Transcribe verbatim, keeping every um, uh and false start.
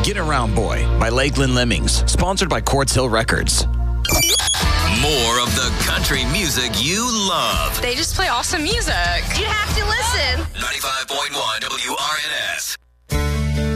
Get Around Boy by Lakeland Lemmings, sponsored by Quartz Hill Records. More of the country music you love. They just play awesome music. You have to